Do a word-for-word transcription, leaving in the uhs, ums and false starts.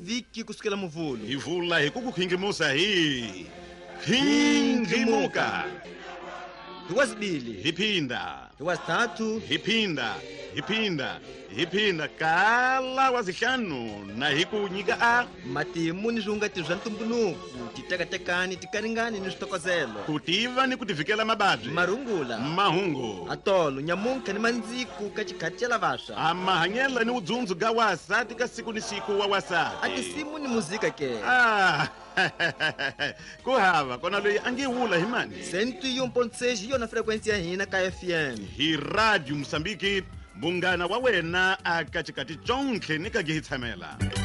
viki kusukela muvulu. Hi vula hi ku ku khingimosa hi khingimuka. Hi wasibili. Hi phinda. Hi wasithathu. Hi phinda. Hi phinda. Hi phinda kala wazihlanu na hi ku nyika a matimu ni swihungati swa ntumbuluko, titekatekani, tikaringani ni switokozelo, ku tiva ni ku tivikela mababyi, marungula, mahungu, atolo, nyamunka ni mandziku ka chikhati cha lavaswa, a mahanyela ni udzundzu ga wasati ka siku ni siku wa wasati, a tisimu ni muzika ke. Ah, ku hava kona loyi a nge wula hi mani cento e um ponto seis yona frequência ya hina ka F M hi Radio Msambiki, munghana wa wena aka chikati chontlhe ni ka ge hi tshamela.